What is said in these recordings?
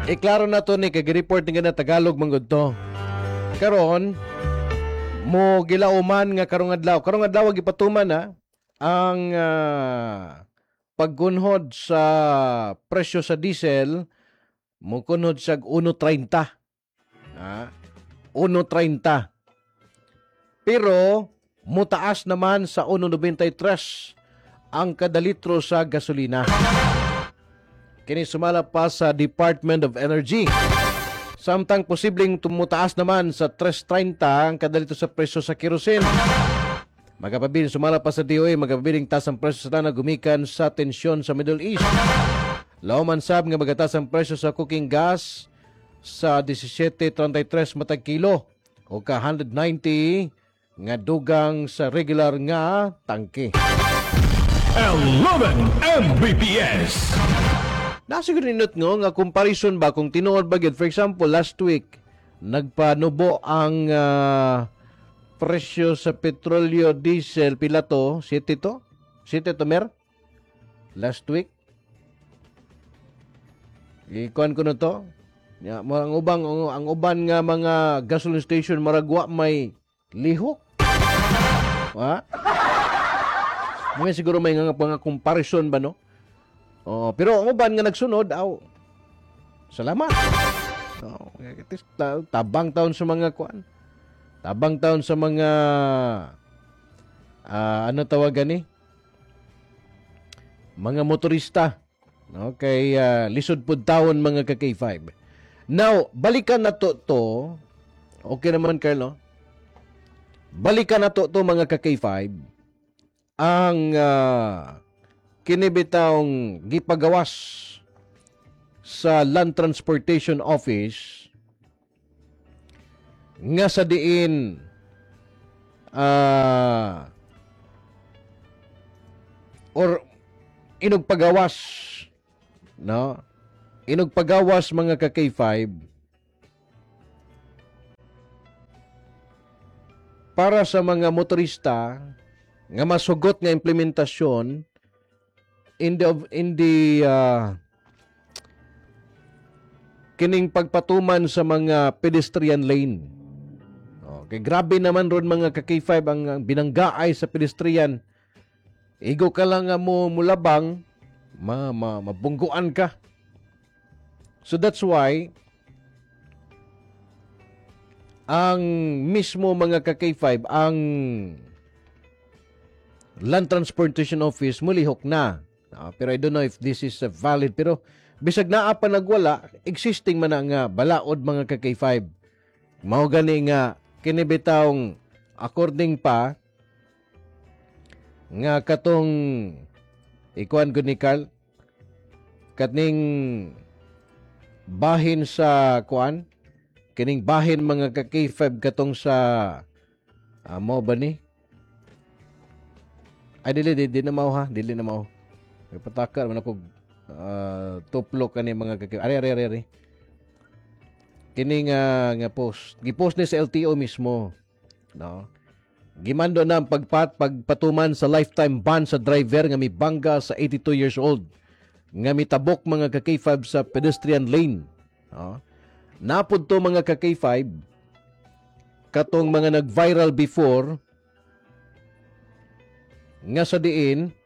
klaro na to ni kag-report nga na Tagalog manggod to. Karon mo gilauman nga karong adlaw gipatuman na ang pagkunhod sa presyo sa diesel mo kunhod sa 1.30. 1.30. Pero mutaas naman sa 1.93 ang kada litro sa gasolina. Kini sumala pa sa Department of Energy. Samtang posibleng tumutaas naman sa 3.30 ang kada litro sa presyo sa kerosene. Magapabiling sumala pa sa DOA, magapabiling taas ang presyo sa tanang gumikan sa tensyon sa Middle East. Lauman sab nga magatas ang presyo sa cooking gas sa 17.33 matag kilo o ka 190 nga dugang sa regular nga tangke. 11 Mbps. Nasiguro ninot nga comparison ba kung tinuod ba gid, for example last week nagpanubo ang presyo sa petrolyo diesel pila to 7 to mer last week ikuan ko na to ya, ang uban nga mga gasoline station maragwa may lihok ha may siguro may nga comparison ba no. Pero ang uban nga nagsunod, salamat. Tabang taon sa mga kuan. Tabang taon sa mga ano tawagan ni? Mga motorista. No, kay lisod pud taon mga ka-K5. Now, balikan na to. Okay naman, Carlo. Balikan na to mga ka-K5. Ang kinibitang gipagawas sa Land Transportation Office nga sa diin or inugpagawas no inugpagawas mga ka-K5 para sa mga motorista nga masugot nga implementasyon in the kining pagpatuman sa mga pedestrian lane. Okay, grabe naman ron mga ka-K5 ang binanggaay sa pedestrian. Igo ka lang nga mo mulabang, mabungguan ka. So that's why ang mismo mga ka-K5 ang Land Transportation Office mulihok na. Pero I don't know if this is valid. Pero bisag naa pa nagwala, existing man nga balaod mga ka-K5. Mao gani nga kinibitawng according pa nga katong ikuan ko ni Carl kaning bahin sa kuan kining bahin mga ka-K5 katong sa mo ba ni ay dili na mao ha dili na mao patakar man ako tuplok kani mga kaki ari kini nga post gipost ni sa LTO mismo no gimando na ang pagpatuman sa lifetime ban sa driver nga mibangga sa 82 years old nga mitabok mga ka-K5 sa pedestrian lane no napud to mga ka-K5 katong mga nag-viral before nga sa diin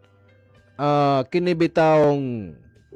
kinibitawng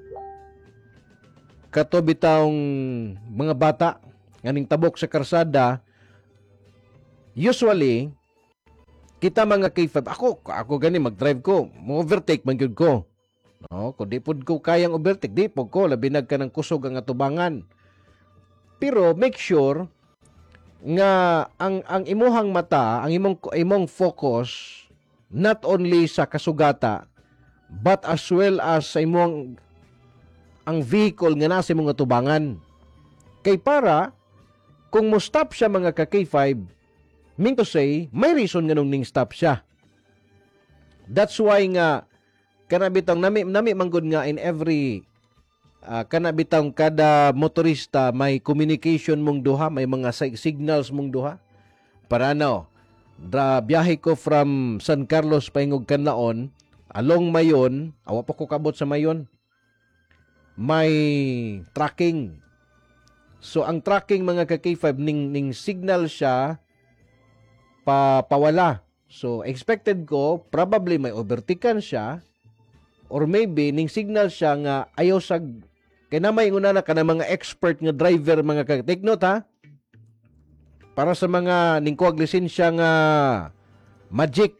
katobitawng mga bata nganing tabok sa karsada. Usually kita mga K5 ako gani mag-drive ko mo overtake man gyud ko no kun di pud ko kayang overtake di pud ko labi nag kanang kusog ang atubangan. Pero make sure nga ang imuhang mata ang imong focus not only sa kasugata but as well as sa imong ang vehicle nga nasa imong atubangan. Kay para kung mo stop siya mga ka-K5, mean to say, may reason nga nung ning stop siya. That's why nga kanabitang nami manggod nga in every kanabitang kada motorista may communication mong duha, may mga signals mong duha. Para no, biyahe ko from San Carlos paingog Canlaon, along Mayon, awa pa ko kabot sa Mayon. may tracking. So ang tracking mga ka-K5 ning signal siya pawala. So expected ko probably may overtaken siya or maybe ning signal siya nga ayaw sag kay na may una na kana mga expert nga driver mga take note ha. Para sa mga ning kuwag lisensya nga magic.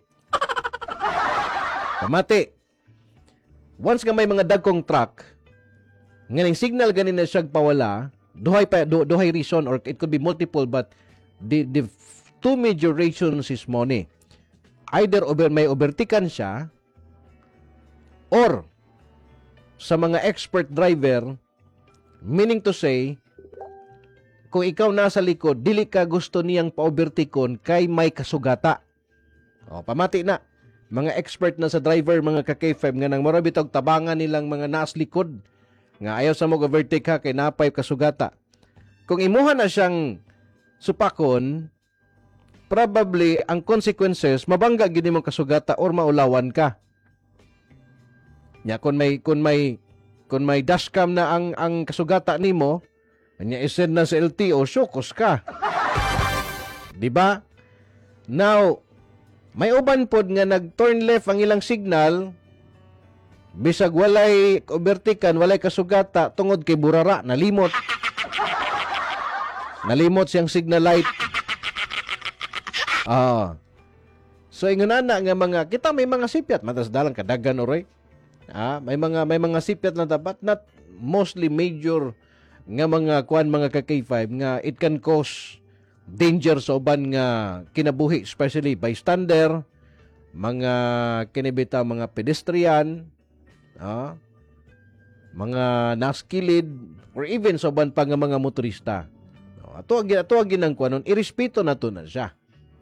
Pamati. Once nga may mga dagkong truck nga ning signal ganin na siya pawala, duhay reason or it could be multiple but the two major reasons is money. Either may overtaken siya or sa mga expert driver, meaning to say, kung ikaw nasa likod, dili ka gusto niyang pa-overtakon kay may kasugata. O, pamati na. Mga expert na sa driver, mga ka-K5, nga nang marabitog tabangan nilang mga nas likod, nga ayaw sa mag-overtake ha kay napay kasugata. Kung imuha na siyang supakon, probably ang consequences mabangga gid imong kasugata or maulawan ka. Nya kung may dashcam na ang kasugata nimo, nya isend na sa LTO, syukos ka. Di ba? Now, may uban pod nga nag-turn left ang ilang signal, bisag walay overtaken, walay kasugata tungod kay burara, nalimot. Nalimot siyang signal light. So ingon na nga mga kita may mga sipyat matas dalang kadagan oray. May mga sipyat na dapat not mostly major nga mga kuan mga ka-K5 nga it can cause danger sa uban nga kinabuhi, especially bystander, mga kinibita mga pedestrian, mga naskilid or even sa uban pa nga mga motorista. Ato agin ang kuanon, irespeto na to na siya.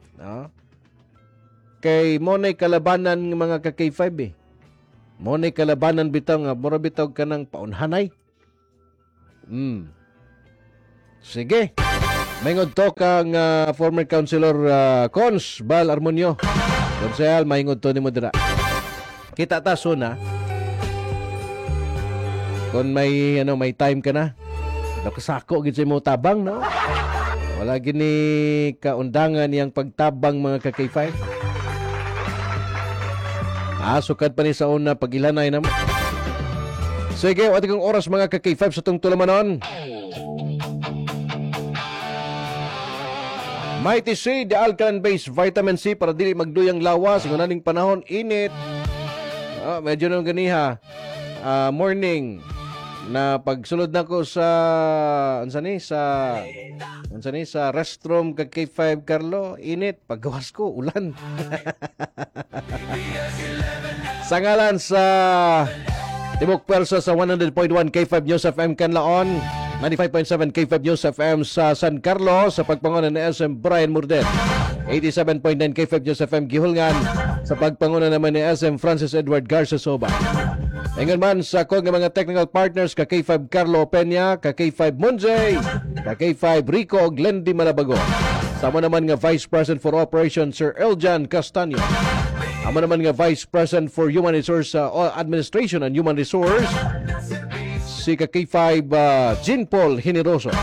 Kay mo na'y kalabanan ng mga ka-K5 eh. Mo na'y kalabanan bitaw nga mura bitaw ka ng paunhanay. Sige. Mayngod to kang former councilor Cons Bal Armonio. Konsehal, mayngod to ni mo dira. Kita ta soon ha. Kung may time ka na. Nakasako gid sa mo tabang no. Wala gini kaundangan yang pagtabang mga ka-K5. Sukad pa ni sa una pag-ilanay naman. Sige, wala kang oras mga ka-K5 sa itong tulamanon. Mighty C, the alkaline-based vitamin C para dili magduyang lawas. Sa unaning panahon, init. Medyo nang ganiha. Morning. Na pagsulod na ko sa sa restroom kag K5 Carlo, init, paggawas ko ulan. Sa ngalan sa Tibok Perso sa 100.1 K5 News FM Canlaon, 95.7 K5 News FM sa San Carlos, sa pagpangunan ni SM Brian Murdet, 87.9 K5 News FM Gihulngan, sa pagpangunan naman ni SM Francis Edward Garza Soba. Ingon man sa kong mga technical partners ka K5 Carlo Peña, ka K5 Monjay, ka K5 Rico Glendy Malabago. Sama naman nga Vice President for Operations Sir Eljan Castaño. Ama naman nga Vice President for Human Resource Administration and Human Resource si ka K5 Jean Paul Generoso.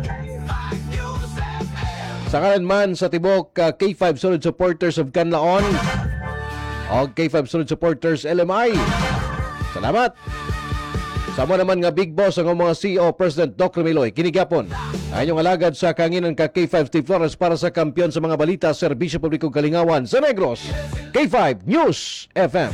Sa kanan man sa tibok K5 Solid Supporters of Canlaon o K5 Solid Supporters LMI. Salamat. Sama naman nga Big Boss ang mga CEO President Doc Remiloy Kinigapon. Ayong alagad sa kanginan ka K5 Steve Flores para sa kampiyon sa mga balita Serbisyo Publikong Kalingawan sa Negros. K5 News FM.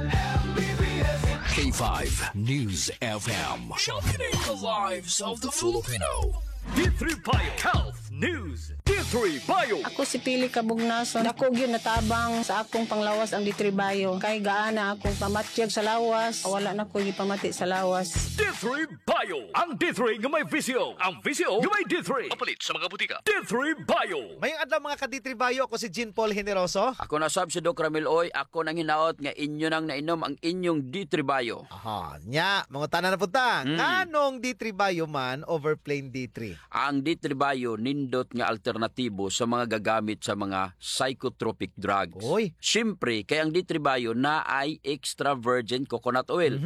K5 News FM. Championing the lives of the Filipino. D3 Bio Health News. D3 Bio. Ako si Pili Kabugnason. Dako gyud natabang sa akong panglawas ang D3 Bio. Kay gaana akong pamatyag sa lawas. Wala na ko gipamati sa lawas. D3 Bio. Ang D3 nga may visyo. Ang visyo nga may D3. Kapalit sa mga butika. D3 Bio. Mayong adlaw mga ka-D3 Bio. Ako si Jean Paul Generoso. Ako na sab si Doc Ramiloy. Ako nang hinaot nga inyo nang nainom ang inyong D3 Bio. Aha, nya, mga tanan na punta. Anong D3 Bio man over plain D3? Ang D3 Bio nindot nga alternatibo sa mga gagamit sa mga psychotropic drugs. Oy. Siyempre, kay ang D3 Bio na ay extra virgin coconut oil.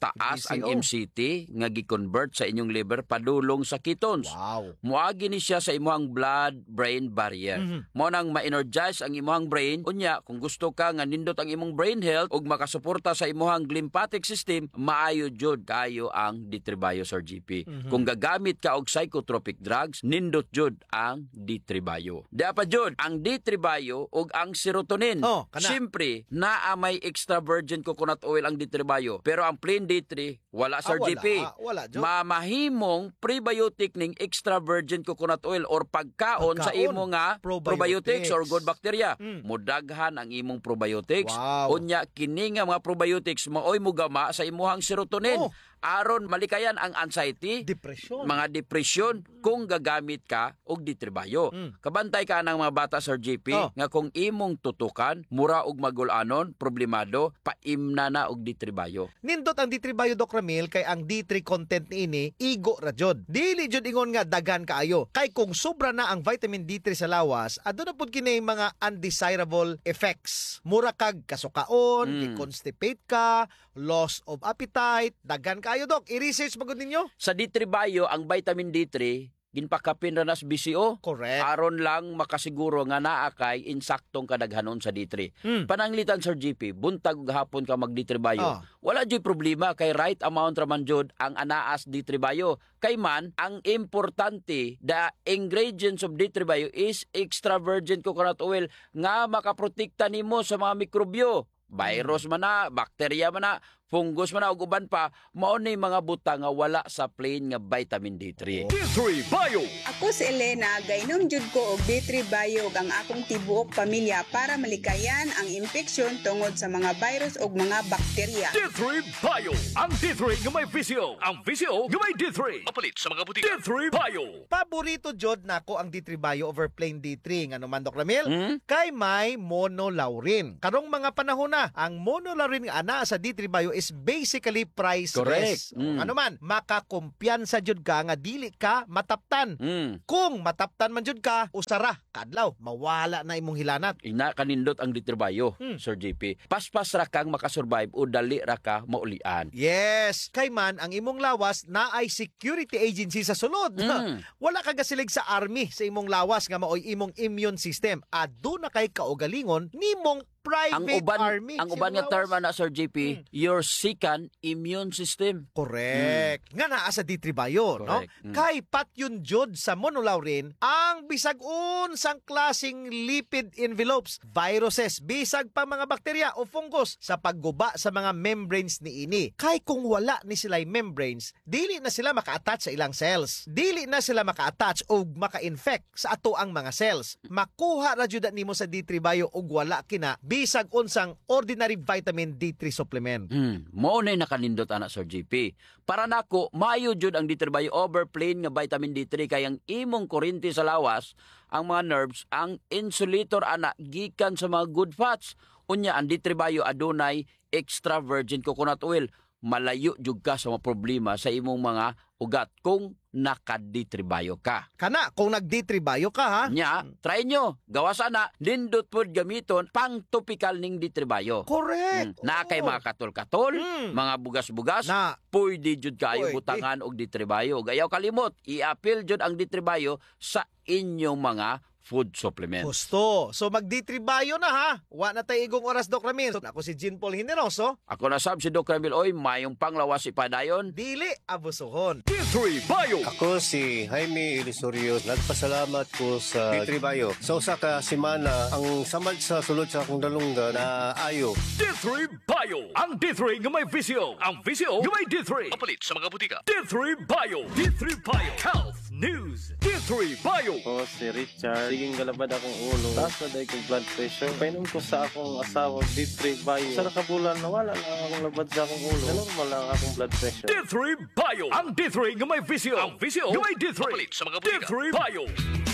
taas ang BCO. MCT nga gi-convert sa inyong liver padulong sa ketones. Wow. Muagi ni siya sa imong blood-brain barrier. Mo nang ma-energize ang imong brain. Unya, kung gusto ka nga nindot ang imong brain health ug makasuporta sa imong lymphatic system, maayo jud kayo ang D3 Bio, Sir GP. Kung gagamit ka og psychotropic drugs, nindot jud ang D3 Bio. Di pa jud ang D3 Bio ug ang serotonin. Oh, kana. Siyempre, naa may extra virgin coconut oil ang D3 Bio. Pero ang plain D3, wala, Sir wala. GP. Wala, Jud. Mamahimong prebiotic ning extra virgin coconut oil or pagkaon sa Pagkaon. imo nga Probiotics. probiotics or good bacteria. Mudaghan ang imong probiotics. Wow. Unya kini nga mga probiotics maoy mugama sa imuhang serotonin. Oh. Aron malikayan ang anxiety, Depression. mga depresyon kung gagamit ka og D3 Bio. Kabantay ka ng mga bata, Sir JP, Oh. nga kung imong tutukan, mura og magulanon, problemado, paimna na og D3 Bio. Nindot ang D3 Bio, Doc Ramil, kay ang D3 content niini igo ra jud. Dili jud ingon nga dagan kaayo. Kay kung sobra na ang vitamin D3 sa lawas, adto na pud kini mga undesirable effects. Mura kag kasukaon, i-constipate ka, loss of appetite, dagan kaayo, Doc. I-research magud ninyo. Sa D3 Bio, ang vitamin D3, ginpakapin ra nas BCO. Correct. Aron lang makasiguro nga naa kay insaktong kadaghanon sa D3. Pananglitan, Sir GP, buntag ug hapon ka mag D3 Bio. Ah. Wala jud problema kay right amount ra man jud ang anaas D3 Bio. Kay man ang importante, the ingredients of D3 Bio is extra virgin coconut oil nga makaprotekta nimo sa mga mikrobyo. Virus man na, bakterya man na, fungus man na, ug uban pa, mao ni mga buta nga wala sa plain nga vitamin D3. D3 Bio. Ako si Elena, gainom jud ko og D3 Bio ug ang akong tibuok pamilya para malikayan ang infeksyon tungod sa mga virus ug mga bakterya. D3 Bio. Ang D3 nga may VCO. Ang VCO nga may D3. Mapalit sa mga butika. D3 Bio. Paborito jud nako ang D3 Bio over plain D3 nga naman, Doc Ramil. Kay may monolaurin. Karong mga panahon na, ang monolaurin nga ana sa D3 Bio is basically priceless. Correct. Ano man, makakumpiyansa jud ka nga dili ka mataptan. Kung mataptan man jud ka, usara kadlaw mawala na imong hilanat. Ina kanindot ang D3 Bio, Sir JP. Paspas ra kang makasurvive o dali ra ka maulian. Yes, kay man ang imong lawas na ay security agency sa sulod. Wala ka gasilig sa army sa imong lawas nga maoy imong immune system. Aduna kay kaugalingon nimong private army. Ang sa uban nga imong term lawas. na, Sir JP, your second immune system. Correct. Nga naa sa D3 Bio, no? Correct. Kay patyon jud sa monolaurin ang bisag unsang klasing lipid envelopes, viruses, bisag pa mga bakterya o fungus sa pagguba sa mga membranes ni ini. Kay kung wala ni sila membranes, dili na sila maka-attach sa ilang cells. Dili na sila maka-attach o maka-infect sa ato ang mga cells. Makuha ra jud nimo sa D3 Bio og wala kina bisag unsang ordinary vitamin D3 supplement. Mao nay nakanindot ana, Sir JP. Para nako, maayo jud ang D3 Bio over plain nga vitamin D3 kay ang imong kuryente sa lawas, ang mga nerves, ang insulator ana gikan sa mga good fats. Unya ang D3 Bio adunay extra virgin coconut oil. Malayo jud ka sa mga problema sa imong mga ugat kung naka D3 Bio ka. Kana kung nag D3 Bio ka ha. Nya, try nyo. Gawasan na, nindot pod gamiton pang topical ning D3 Bio. Correct. Na kay mga katol-katol, mga bugas-bugas, Na pwede jud kayo Pwede. butangan og D3 Bio. Gayaw kalimot, i-appeal jud ang D3 Bio sa inyong mga food supplements. gusto. So mag D3 Bio na ha. Wa na tay igong oras, Doc Ramil. So, ako si Jean Paul Hineroso. Ako na sab si Doc Ramil Oy, mayong panglawas ipadayon. Dili abusuhon. D3 Bio. Ako si Jaime Ilisorio. Nagpasalamat ko sa D3 Bio. Sa usa ka semana, ang samad sa sulod sa akong dalungga na ayo. D3 Bio. Ang D3 nga may VCO. Ang VCO nga may D3. Mapalit sa mga butika. D3 Bio. D3 Bio. Health News. D3 Bio. Ako si Richard. Siging galabad akong ulo. Taas na dahil kong blood pressure. Painom ko sa akong asawa D3 Bio. Sa nakabulan, nawala na akong labad sa akong ulo. Normal lang akong blood pressure. D3 Bio. Ang D3 nga may VCO. Ang VCO nga may D3. Mapalit sa mga butika. D3 Bio.